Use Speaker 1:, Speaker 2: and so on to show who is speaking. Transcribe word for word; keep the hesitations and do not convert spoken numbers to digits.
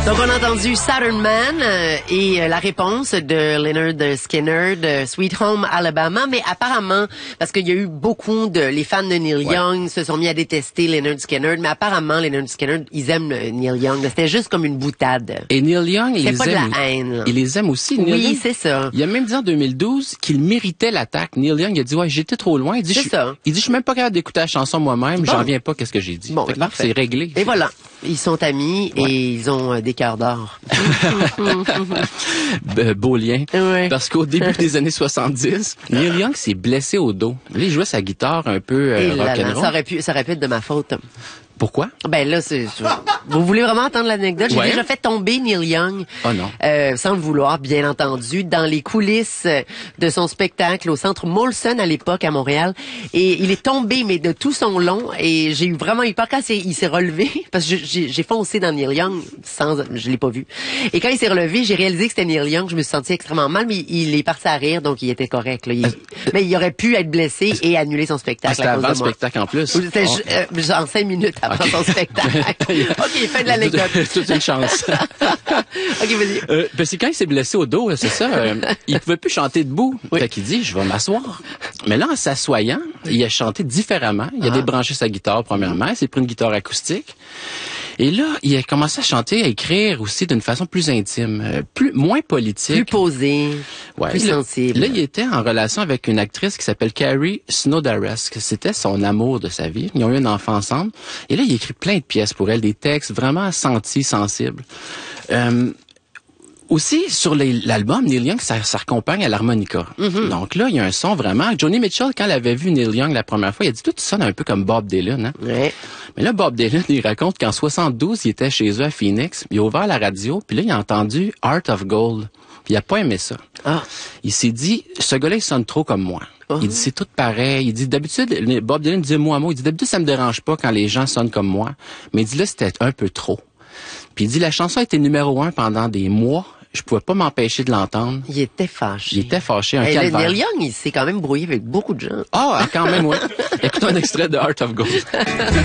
Speaker 1: Donc, on a entendu Saturn Man euh, et euh, la réponse de Lynyrd Skynyrd de Sweet Home Alabama, mais apparemment, parce qu'il y a eu beaucoup de... Les fans de Neil
Speaker 2: ouais.
Speaker 1: Young se sont mis à détester Lynyrd Skynyrd, mais apparemment, Lynyrd Skynyrd, ils aiment euh, Neil Young. C'était juste comme une boutade.
Speaker 2: Et Neil Young, il les
Speaker 1: pas
Speaker 2: aime.
Speaker 1: de la haine.
Speaker 2: Il les aime aussi, Neil
Speaker 1: Oui,
Speaker 2: Young.
Speaker 1: c'est ça.
Speaker 2: Il a même dit en deux mille douze qu'il méritait l'attaque. Neil Young, il a dit, ouais, j'étais trop loin. Il dit,
Speaker 1: C'est
Speaker 2: je,
Speaker 1: ça.
Speaker 2: il dit, je suis même pas capable d'écouter la chanson moi-même.
Speaker 1: Bon.
Speaker 2: J'en reviens pas, qu'est-ce que j'ai dit.
Speaker 1: Bon,
Speaker 2: Fait que
Speaker 1: parfait.
Speaker 2: c'est réglé.
Speaker 1: Et voilà. Ils sont amis
Speaker 2: Ouais.
Speaker 1: et ils ont euh, des cœurs d'or.
Speaker 2: Be- Beau lien.
Speaker 1: Ouais.
Speaker 2: Parce qu'au début des années soixante-dix, Neil Young s'est blessé au dos. Là, il jouait sa guitare un peu euh,
Speaker 1: Et là, là,
Speaker 2: rock'n'roll.
Speaker 1: ça aurait pu, ça aurait pu être de ma faute.
Speaker 2: Pourquoi?
Speaker 1: Ben là, c'est. Vous voulez vraiment entendre l'anecdote? J'ai
Speaker 2: Ouais.
Speaker 1: déjà fait tomber Neil Young,
Speaker 2: Oh non.
Speaker 1: euh, sans le vouloir, bien entendu, dans les coulisses de son spectacle au Centre Molson à l'époque à Montréal. Et il est tombé, mais de tout son long. Et j'ai eu vraiment eu peur quand c'est- il s'est relevé, parce que j'ai j'ai foncé dans Neil Young sans, je l'ai pas vu. Et quand il s'est relevé, j'ai réalisé que c'était Neil Young. Je me suis senti extrêmement mal, mais il est parti à rire, donc il était correct. Là. Il- mais il aurait pu être blessé et annuler son
Speaker 2: Ah,
Speaker 1: spectacle
Speaker 2: c'était
Speaker 1: à cause
Speaker 2: avant le
Speaker 1: de moi.
Speaker 2: spectacle en plus.
Speaker 1: C'était
Speaker 2: Oh.
Speaker 1: ju- euh, genre cinq minutes avant
Speaker 2: Ok.
Speaker 1: son spectacle. OK, fin de l'anecdote.
Speaker 2: C'est toute une chance.
Speaker 1: OK, vas-y.
Speaker 2: Euh, ben c'est quand il s'est blessé au dos, c'est ça. Euh, il pouvait plus chanter debout.
Speaker 1: Oui.
Speaker 2: Fait qu'il dit, je vais m'asseoir. Mais là, en s'assoyant, il a chanté différemment. Il a
Speaker 1: Ah.
Speaker 2: débranché sa guitare, premièrement. Il s'est pris une guitare acoustique. Et là, il a commencé à chanter, à écrire aussi d'une façon plus intime, euh, plus moins politique.
Speaker 1: Plus posé,
Speaker 2: Ouais.
Speaker 1: plus
Speaker 2: Là-
Speaker 1: sensible.
Speaker 2: Là, il était en relation avec une actrice qui s'appelle Carrie Snowdaresque. C'était son amour de sa vie. Ils ont eu un enfant ensemble. Et là, il a écrit plein de pièces pour elle, des textes vraiment sentis, sensibles. Euh, Aussi, sur les- l'album, Neil Young, ça, ça accompagne à l'harmonica.
Speaker 1: Mm-hmm.
Speaker 2: Donc là, il y a un son vraiment... Johnny Mitchell, quand il avait vu Neil Young la première fois, il a dit « Tout ça sonne un peu comme Bob Dylan. Hein? »
Speaker 1: Ouais.
Speaker 2: Mais là, Bob Dylan, il raconte qu'en soixante-douze, il était chez eux à Phoenix, il a ouvert la radio, puis là, il a entendu Heart of Gold. Puis il a pas aimé ça.
Speaker 1: Ah.
Speaker 2: Il s'est dit, ce gars-là, il sonne trop comme moi.
Speaker 1: Oh.
Speaker 2: Il dit, c'est tout pareil. Il dit, d'habitude, Bob Dylan disait mot à mot, il dit, d'habitude, ça me dérange pas quand les gens sonnent comme moi. Mais il dit, là, c'était un peu trop. Puis il dit, la chanson a été numéro un pendant des mois. Je pouvais pas m'empêcher de l'entendre.
Speaker 1: Il était fâché.
Speaker 2: Il était fâché, un
Speaker 1: Hey, le
Speaker 2: calvaire.
Speaker 1: Neil Young, il s'est quand même brouillé avec beaucoup de gens.
Speaker 2: Ah, quand même, oui. Écoute un extrait de Heart of Gold.